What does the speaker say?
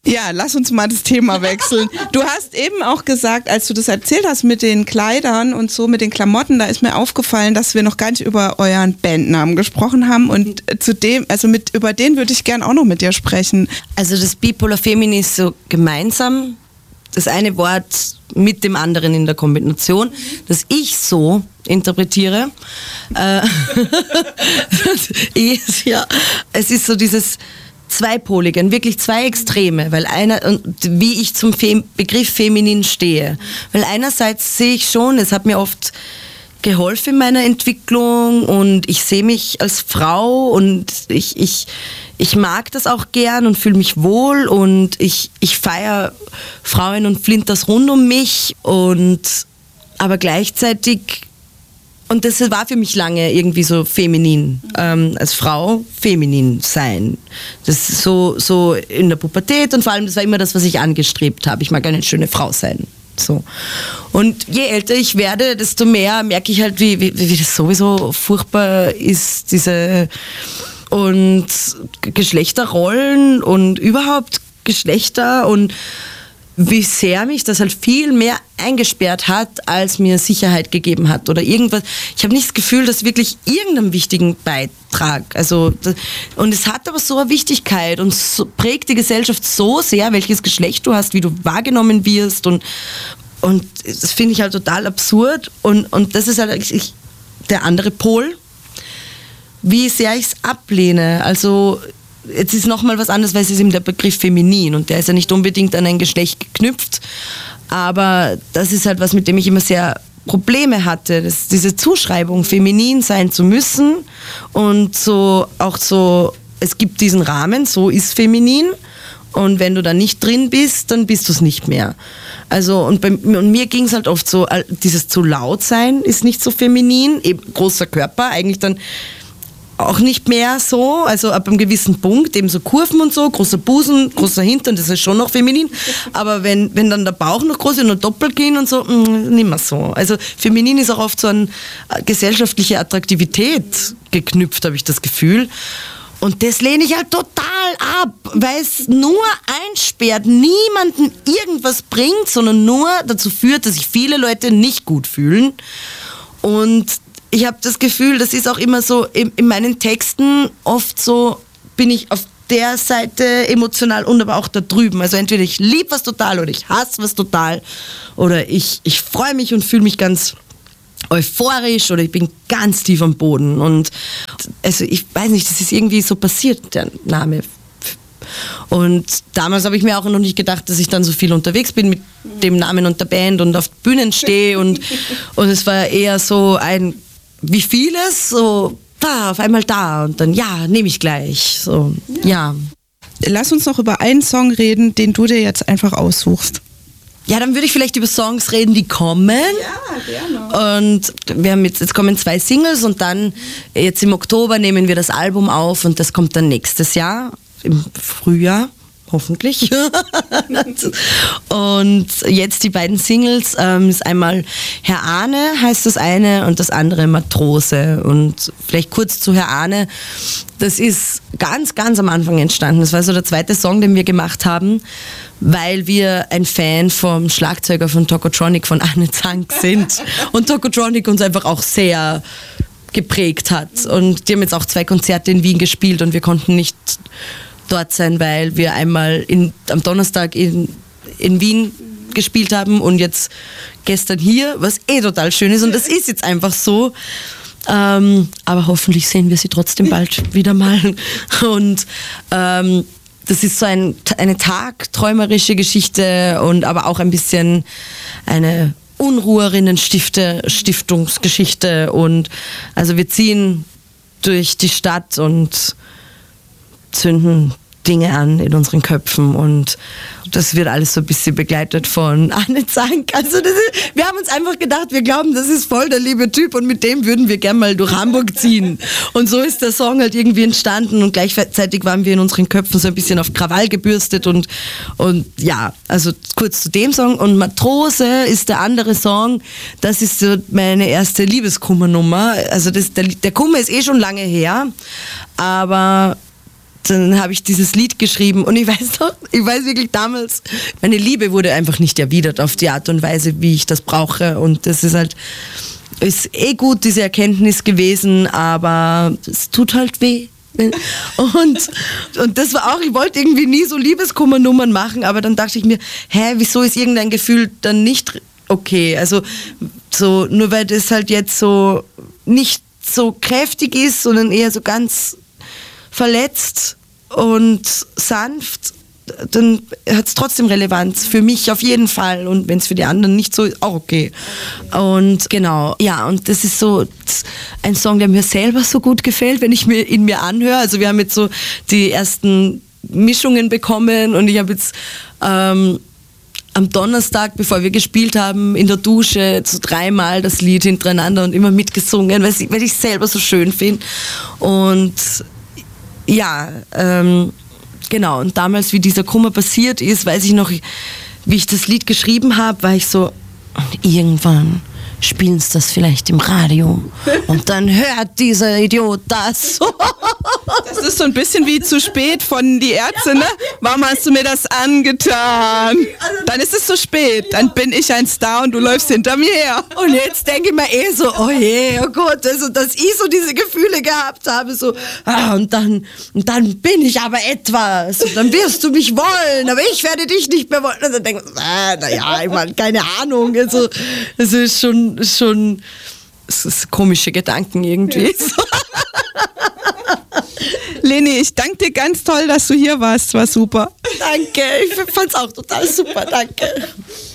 Ja, lass uns mal das Thema wechseln. Du hast eben auch gesagt, als du das erzählt hast mit den Kleidern und so, mit den Klamotten, da ist mir aufgefallen, dass wir noch gar nicht über euren Bandnamen gesprochen haben und über den würde ich gern auch noch mit dir sprechen. Also das Bipolar Feminin ist so gemeinsam, das eine Wort mit dem anderen in der Kombination, das ich so interpretiere. Es ist so dieses Zweipoligen, wirklich zwei Extreme, weil wie ich zum Begriff feminin stehe. Weil einerseits sehe ich schon, es hat mir oft geholfen in meiner Entwicklung und ich sehe mich als Frau und ich mag das auch gern und fühle mich wohl und ich feiere Frauen und Flinters rund um mich aber gleichzeitig. Und das war für mich lange irgendwie so feminin, als Frau feminin sein. Das ist so in der Pubertät und vor allem, das war immer das, was ich angestrebt habe. Ich mag eine schöne Frau sein. So. Und je älter ich werde, desto mehr merke ich halt, wie das sowieso furchtbar ist, diese und Geschlechterrollen und überhaupt Geschlechter und wie sehr mich das halt viel mehr eingesperrt hat, als mir Sicherheit gegeben hat oder irgendwas. Ich habe nicht das Gefühl, dass wirklich irgendeinen wichtigen Beitrag, und es hat aber so eine Wichtigkeit und prägt die Gesellschaft so sehr, welches Geschlecht du hast, wie du wahrgenommen wirst und das finde ich halt total absurd und das ist halt der andere Pol, wie sehr ich es ablehne. Also jetzt ist nochmal was anderes, weil es ist eben der Begriff feminin und der ist ja nicht unbedingt an ein Geschlecht geknüpft, aber das ist halt was, mit dem ich immer sehr Probleme hatte, diese Zuschreibung, feminin sein zu müssen und es gibt diesen Rahmen, so ist feminin und wenn du da nicht drin bist, dann bist du es nicht mehr. Also und mir ging es halt oft so, dieses zu laut sein ist nicht so feminin, eben großer Körper, eigentlich dann auch nicht mehr so, also ab einem gewissen Punkt, eben so Kurven und so, großer Busen, großer Hintern, das ist schon noch feminin, aber wenn dann der Bauch noch groß ist und Doppelkinn und so, nicht mehr so. Also feminin ist auch oft so an gesellschaftliche Attraktivität geknüpft, habe ich das Gefühl. Und das lehne ich halt total ab, weil es nur einsperrt, niemanden irgendwas bringt, sondern nur dazu führt, dass sich viele Leute nicht gut fühlen. Und ich habe das Gefühl, das ist auch immer so, in meinen Texten oft so, bin ich auf der Seite emotional und aber auch da drüben. Also entweder ich liebe was total oder ich hasse was total oder ich freue mich und fühle mich ganz euphorisch oder ich bin ganz tief am Boden. Und also ich weiß nicht, das ist irgendwie so passiert, der Name. Und damals habe ich mir auch noch nicht gedacht, dass ich dann so viel unterwegs bin mit dem Namen und der Band und auf Bühnen stehe und es war eher so wie vieles, so da, auf einmal da und dann ja, nehme ich gleich. So, ja. Lass uns noch über einen Song reden, den du dir jetzt einfach aussuchst. Ja, dann würde ich vielleicht über Songs reden, die kommen. Ja, gerne. Und wir haben jetzt kommen 2 Singles und dann jetzt im Oktober nehmen wir das Album auf und das kommt dann nächstes Jahr, im Frühjahr. Hoffentlich. Und jetzt die beiden Singles, ist einmal Herr Ahne heißt das eine und das andere Matrose. Und vielleicht kurz zu Herr Ahne, das ist ganz, ganz am Anfang entstanden. Das war so der zweite Song, den wir gemacht haben, weil wir ein Fan vom Schlagzeuger von Tokotronic, von Arne Zank sind. Und Tokotronic uns einfach auch sehr geprägt hat. Und die haben jetzt auch 2 Konzerte in Wien gespielt und wir konnten nicht dort sein, weil wir einmal am Donnerstag in Wien gespielt haben und jetzt gestern hier, was total schön ist und das ist jetzt einfach so. Aber hoffentlich sehen wir sie trotzdem bald wieder mal. Und das ist so eine tagträumerische Geschichte und aber auch ein bisschen eine Unruherinnen-Stiftungsgeschichte und also wir ziehen durch die Stadt und zünden Dinge an in unseren Köpfen und das wird alles so ein bisschen begleitet von Arne Zank. Also wir haben uns einfach gedacht, wir glauben, das ist voll der liebe Typ und mit dem würden wir gerne mal durch Hamburg ziehen. Und so ist der Song halt irgendwie entstanden und gleichzeitig waren wir in unseren Köpfen so ein bisschen auf Krawall gebürstet und ja, also kurz zu dem Song. Und Matrose ist der andere Song, das ist so meine erste Liebeskummernummer. Also der Kummer ist schon lange her, aber dann habe ich dieses Lied geschrieben und ich weiß wirklich damals, meine Liebe wurde einfach nicht erwidert auf die Art und Weise, wie ich das brauche und das ist halt, ist gut, diese Erkenntnis gewesen, aber es tut halt weh. Und das war auch, ich wollte irgendwie nie so Liebeskummernummern machen, aber dann dachte ich mir, wieso ist irgendein Gefühl dann nicht okay? Also so, nur weil das halt jetzt so nicht so kräftig ist, sondern eher so ganz verletzt und sanft, dann hat es trotzdem Relevanz für mich auf jeden Fall und wenn es für die anderen nicht so ist, auch okay. Und genau, ja, und das ist so ein Song, der mir selber so gut gefällt, wenn ich ihn mir anhöre. Also wir haben jetzt so die ersten Mischungen bekommen und ich habe jetzt am Donnerstag, bevor wir gespielt haben, in der Dusche so 3-mal das Lied hintereinander und immer mitgesungen, weil ich selber so schön finde. Und ja, genau, und damals, wie dieser Kummer passiert ist, weiß ich noch, wie ich das Lied geschrieben habe, war ich so, irgendwann spielen sie das vielleicht im Radio und dann hört dieser Idiot das. Das ist so ein bisschen wie zu spät von die Ärzte, ne? Warum hast du mir das angetan? Dann ist es zu spät, dann bin ich ein Star und du läufst hinter mir her. Und jetzt denke ich mir so, oh je, oh Gott, also, dass ich so diese Gefühle gehabt habe, so, und dann bin ich aber etwas, und dann wirst du mich wollen, aber ich werde dich nicht mehr wollen. Und dann denke ich, naja, ich meine, keine Ahnung, also, es ist schon, es ist komische Gedanken irgendwie. Leni, ich danke dir ganz toll, dass du hier warst, war super. Danke, ich fand's auch total super, danke.